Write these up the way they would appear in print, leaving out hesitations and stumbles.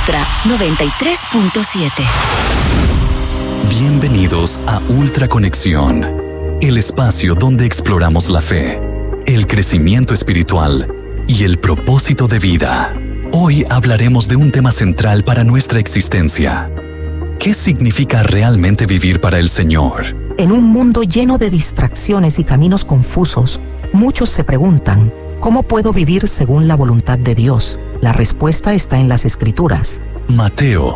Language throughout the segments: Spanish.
Ultra 93.7. Bienvenidos a Ultra Conexión, el espacio donde exploramos la fe, el crecimiento espiritual y el propósito de vida. Hoy hablaremos de un tema central para nuestra existencia. ¿Qué significa realmente vivir para el Señor? En un mundo lleno de distracciones y caminos confusos, muchos se preguntan, ¿cómo puedo vivir según la voluntad de Dios? La respuesta está en las Escrituras. Mateo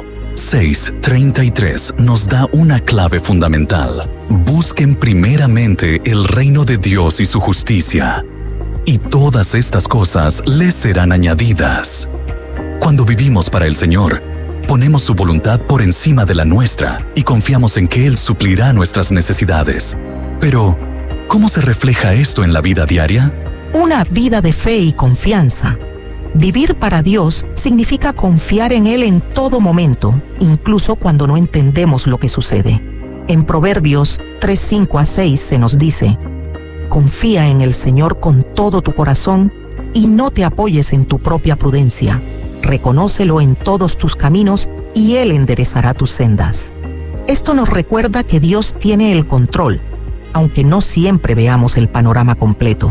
6:33 nos da una clave fundamental. Busquen primeramente el reino de Dios y su justicia, y todas estas cosas les serán añadidas. Cuando vivimos para el Señor, ponemos su voluntad por encima de la nuestra y confiamos en que Él suplirá nuestras necesidades. Pero, ¿cómo se refleja esto en la vida diaria? Una vida de fe y confianza. Vivir para Dios significa confiar en Él en todo momento, incluso cuando no entendemos lo que sucede. En Proverbios 3:5-6 se nos dice: confía en el Señor con todo tu corazón y no te apoyes en tu propia prudencia. Reconócelo en todos tus caminos y Él enderezará tus sendas. Esto nos recuerda que Dios tiene el control, aunque no siempre veamos el panorama completo.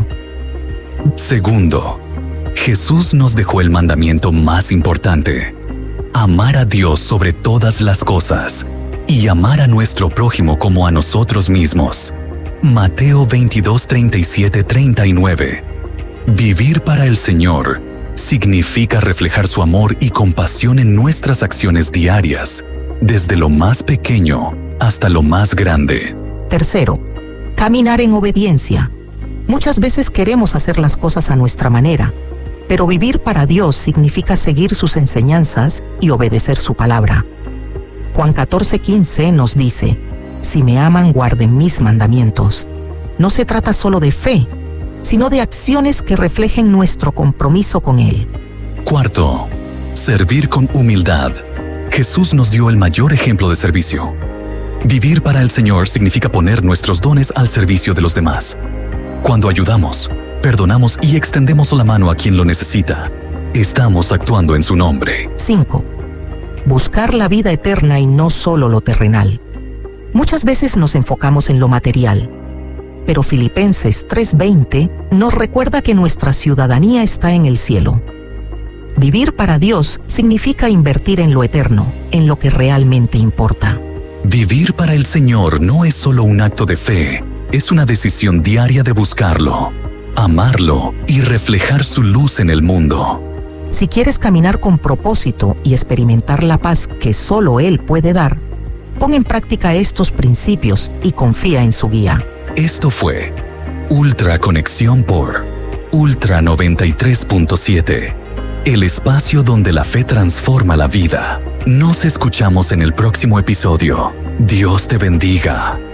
Segundo, Jesús nos dejó el mandamiento más importante: amar a Dios sobre todas las cosas y amar a nuestro prójimo como a nosotros mismos. Mateo 22:37-39. Vivir para el Señor significa reflejar su amor y compasión en nuestras acciones diarias, desde lo más pequeño hasta lo más grande. Tercero, caminar en obediencia. Muchas veces queremos hacer las cosas a nuestra manera, pero vivir para Dios significa seguir sus enseñanzas y obedecer su palabra. Juan 14:15 nos dice: si me aman, guarden mis mandamientos. No se trata solo de fe, sino de acciones que reflejen nuestro compromiso con Él. Cuarto, servir con humildad. Jesús nos dio el mayor ejemplo de servicio. Vivir para el Señor significa poner nuestros dones al servicio de los demás. Cuando ayudamos, perdonamos y extendemos la mano a quien lo necesita, estamos actuando en su nombre. 5. Buscar la vida eterna y no solo lo terrenal. Muchas veces nos enfocamos en lo material, pero Filipenses 3:20 nos recuerda que nuestra ciudadanía está en el cielo. Vivir para Dios significa invertir en lo eterno, en lo que realmente importa. Vivir para el Señor no es solo un acto de fe, es una decisión diaria de buscarlo, amarlo y reflejar su luz en el mundo. Si quieres caminar con propósito y experimentar la paz que solo Él puede dar, pon en práctica estos principios y confía en su guía. Esto fue Ultra Conexión por Ultra 93.7, el espacio donde la fe transforma la vida. Nos escuchamos en el próximo episodio. Dios te bendiga.